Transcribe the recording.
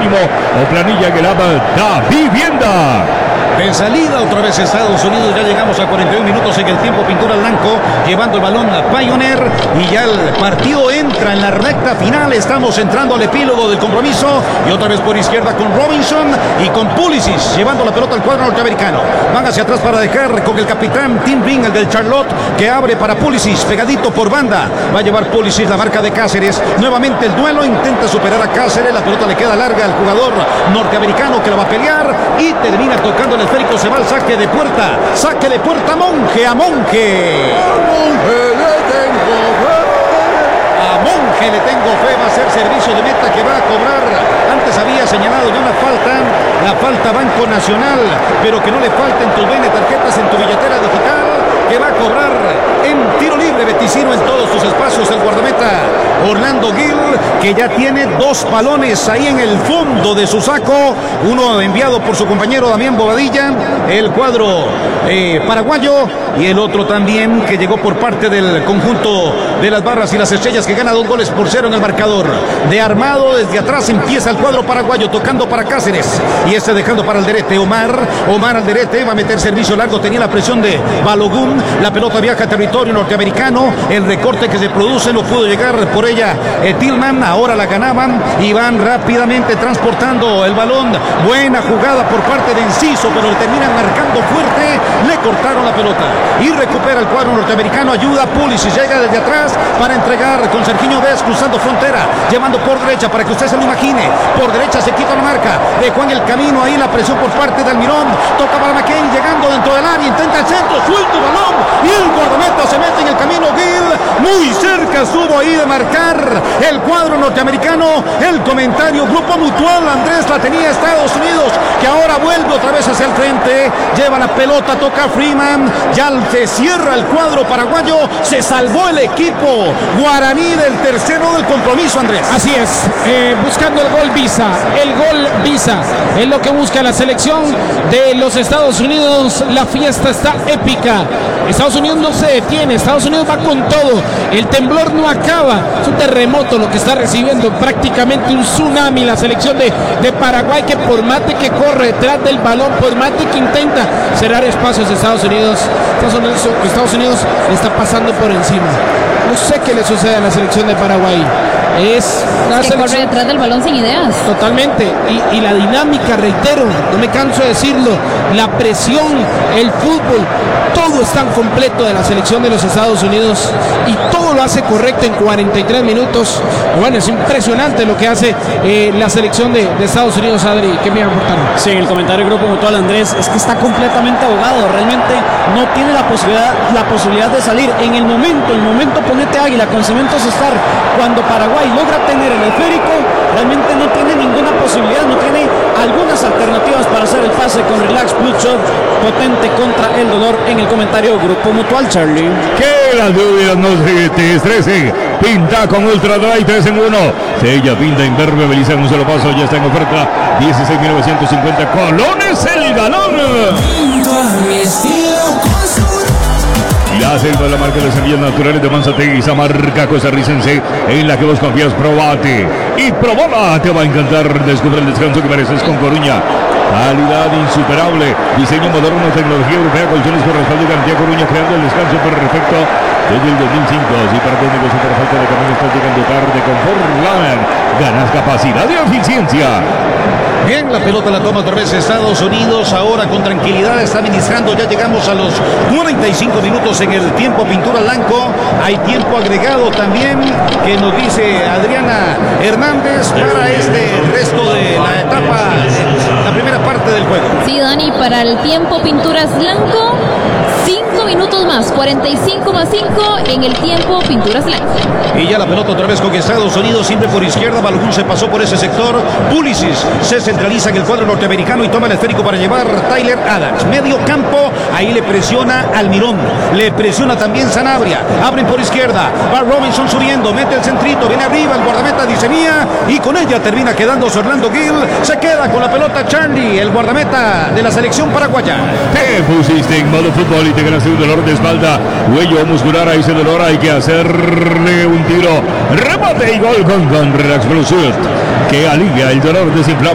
sinónimo o planilla que la da vivienda. De salida otra vez Estados Unidos, ya llegamos a 41 minutos en el tiempo, pintura blanco, llevando el balón a Pioneer y ya el partido entra en la recta final, estamos entrando al epílogo del compromiso y otra vez por izquierda con Robinson y con Pulisic, llevando la pelota al cuadro norteamericano, van hacia atrás para dejar con el capitán Tim Bing, el del Charlotte, que abre para Pulisic, pegadito por banda, va a llevar Pulisic la marca de Cáceres, nuevamente el duelo, intenta superar a Cáceres, la pelota le queda larga al jugador norteamericano que la va a pelear y termina tocando el esférico, se va al saque de puerta Monge, a Monge le tengo fe, va a ser servicio de meta que va a cobrar. Antes había señalado ya una falta, la falta Banco Nacional, pero que no le falten tus bienes, tarjetas en tu billetera digital, que va a cobrar en tiro libre Beticino en todos sus espacios el guardameta Orlando Gil, que ya tiene 2 balones ahí en el fondo de su saco, uno enviado por su compañero Damián Bobadilla, el cuadro paraguayo, y el otro también que llegó por parte del conjunto de las Barras y las Estrellas, que gana 2-0 en el marcador. De armado desde atrás empieza el cuadro paraguayo, tocando para Cáceres y dejando para Alderete. Omar Alderete va a meter servicio largo, tenía la presión de Balogun, la pelota viaja a territorio norteamericano, el recorte que se produce no pudo llegar por ella Tillman, ahora la ganaban y van rápidamente transportando el balón. Buena jugada por parte de Enciso, pero le terminan marcando fuerte, le cortaron la pelota y recupera el cuadro norteamericano, ayuda a Pulisic, llega desde atrás para entregar con Sergiño Dez cruzando frontera, llevando por derecha para que usted se lo imagine, por derecha se quita la marca, dejó en el camino ahí la presión por parte de Almirón, toca para McCain, llegando dentro del área, intenta el centro, suelta el balón y el guardameta se mete en el camino. Gil muy cerca estuvo ahí de marcar el cuadro norteamericano. El comentario Grupo Mutual, Andrés, la tenía Estados Unidos, que ahora vuelve otra vez hacia el frente, lleva la pelota, toca Freeman, ya se cierra el cuadro paraguayo, se salvó el equipo guaraní del tercero del compromiso, Andrés. Así es, buscando el gol visa es lo que busca la selección de los Estados Unidos. La fiesta está épica, Estados Unidos no se detiene, Estados Unidos va con todo, el temblor no acaba, es un terremoto lo que está recibiendo, prácticamente un tsunami la selección de Paraguay, que por más de que corre detrás del balón, por más de que intenta cerrar espacios de Estados Unidos le está pasando por encima. No sé qué le sucede a la selección de Paraguay. Es una que corre detrás del balón sin ideas. Totalmente. Y la dinámica, reitero, no me canso de decirlo, la presión, el fútbol, todo es tan completo de la selección de los Estados Unidos y todo lo hace correcto en 43 minutos. Bueno, es impresionante lo que hace la selección de Estados Unidos. Adri, ¿qué me iba a aportar? Sí, en el comentario Grupo Mutual, Andrés, es que está completamente ahogado, realmente no tiene la posibilidad de salir. En el momento ponete águila con Cementos Star, cuando Paraguay logra tener el esférico, realmente no tiene ninguna posibilidad, no tiene algunas alternativas para hacer el pase con Relax Bloodshot potente contra el dolor. En el comentario Grupo Mutual, Charlie. Que las lluvias no se te estresen. Pinta con Ultra Dry 3 en 1. Sella, pinta, impermeabiliza en un solo paso. Ya está en oferta 16.950 colones el galón. La selva de la marca de semillas naturales de Manzategui, esa marca costarricense en la que vos confías. Probate y probala, te va a encantar. Descubre el descanso que mereces con Coruña. Calidad insuperable, diseño moderno, tecnología europea, colchones con respaldo y garantía. Coruña, creando el descanso perfecto desde el 2005. Si para tu negocio por falta de camino estás llegando tarde con Forlaman, ganas capacidad y eficiencia. Bien, la pelota la toma otra vez Estados Unidos, ahora con tranquilidad está administrando, ya llegamos a los 45 minutos en el tiempo pintura blanco, hay tiempo agregado también que nos dice Adriana Hernández para este resto de la etapa, la primera parte del juego. Sí, Dani, para el tiempo pinturas blanco, 5 minutos más, 45 más 5 en el tiempo pinturas blanco. Y ya la pelota otra vez con Estados Unidos, siempre por izquierda, Balogun se pasó por ese sector, Pulisic se centraliza en el cuadro norteamericano y toma el esférico para llevar Tyler Adams, medio campo, ahí le presiona Almirón, le presiona también Sanabria, abren por izquierda, va Robinson subiendo, mete el centrito, viene arriba, el guardameta diseñía y con ella termina quedándose Orlando Gil, se queda con la pelota Charlie, el guardameta de la selección paraguaya. Te pusiste en modo fútbol y te ganaste un dolor de espalda, cuello muscular, a ese dolor hay que hacerle un tiro, remate y gol con Relax Blue Shield, que alivia el dolor, desinflama